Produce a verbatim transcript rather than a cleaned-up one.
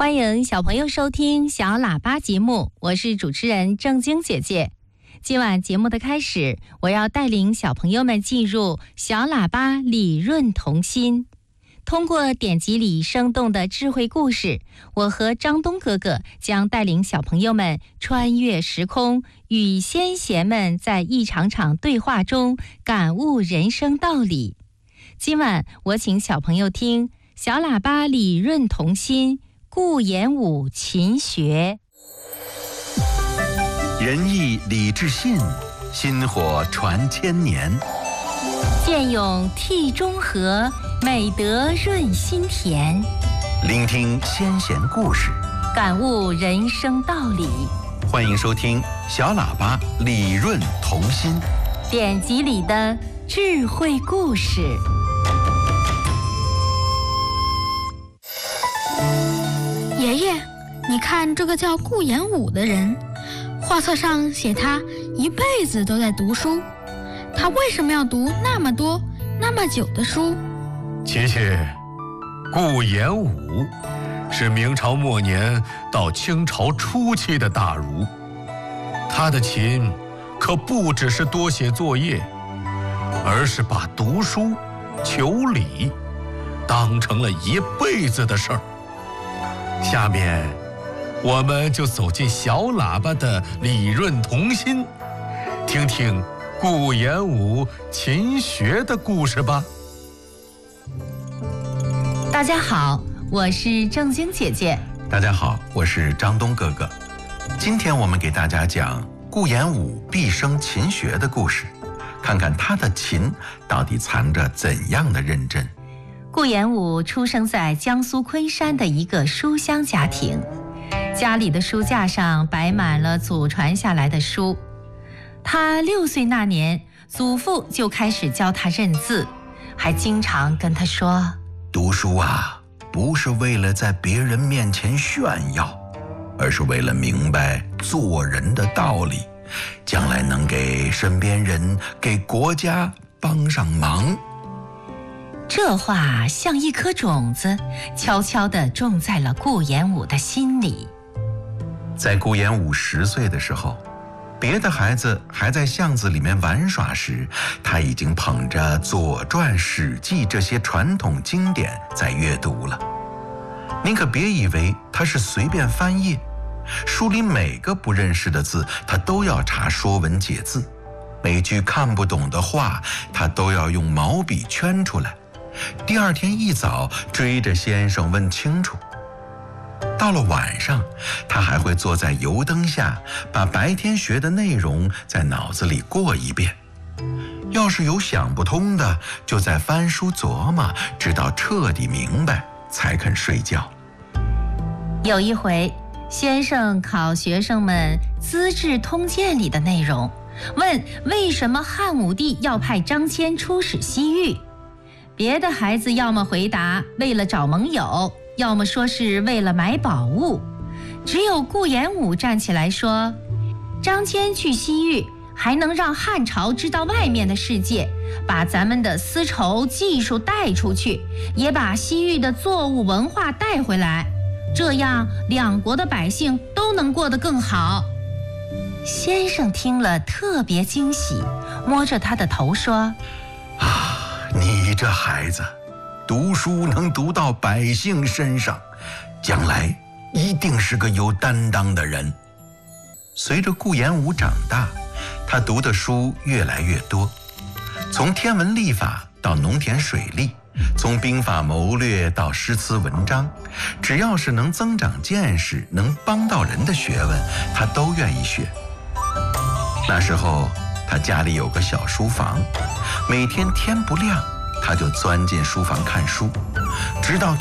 欢迎小朋友收听小喇叭节目，我是主持人正晶姐姐。今晚节目的开始，我要带领小朋友们进入小喇叭理润童心。通过典籍里生动的智慧故事，我和张东哥哥将带领小朋友们穿越时空，与先贤们在一场场对话中感悟人生道理。今晚我请小朋友听小喇叭理润童心，顾炎武勤学。 仁义礼智信，薪火传千年。 见勇替中和，美德润心田。 聆听先贤故事， 感悟人生道理。 欢迎收听小喇叭理润童心， 典籍里的智慧故事。 爷爷，你看这个叫顾炎武的人，画册上写他一辈子都在读书，他为什么要读那么多那么久的书？ 琪琪，顾炎武是明朝末年到清朝初期的大儒，他的勤可不只是多写作业，而是把读书求理当成了一辈子的事儿。下面我们就走进小喇叭的理润童心，听听顾炎武勤学的故事吧。 大家好，我是正晶姐姐。 大家好，我是张东哥哥。今天我们给大家讲顾炎武毕生勤学的故事，看看他的勤到底藏着怎样的认真。 顾炎武出生在江苏昆山的一个书香家庭，家里的书架上摆满了祖传下来的书。他六岁那年，祖父就开始教他认字，还经常跟他说： 读书啊，不是为了在别人面前炫耀，而是为了明白做人的道理，将来能给身边人、给国家帮上忙。 这话像一颗种子，悄悄地种在了顾炎武的心里。 在顾炎武十岁的时候，别的孩子还在巷子里面玩耍时，他已经捧着《左传》《史记》这些传统经典在阅读了。您可别以为他是随便翻页，书里每个不认识的字，他都要查《说文解字》，每句看不懂的话，他都要用毛笔圈出来。第二天一早追着先生问清楚。到了晚上，他还会坐在油灯下，把白天学的内容在脑子里过一遍。要是有想不通的，就在翻书琢磨，直到彻底明白才肯睡觉。 有一回，先生考学生们《资治通鉴》里的内容，问为什么汉武帝要派张骞出使西域。别的孩子要么回答为了找盟友，要么说是为了买宝物，只有顾炎武站起来说，张骞去西域还能让汉朝知道外面的世界，把咱们的丝绸技术带出去，也把西域的作物文化带回来，这样两国的百姓都能过得更好。先生听了特别惊喜，摸着他的头说： 啊，你这孩子读书能读到百姓身上，将来一定是个有担当的人。随着顾炎武长大，他读的书越来越多，从天文历法到农田水利，从兵法谋略到诗词文章，只要是能增长见识、能帮到人的学问，他都愿意学。那时候他家里有个小书房，每天天不亮他就钻进书房看书，直到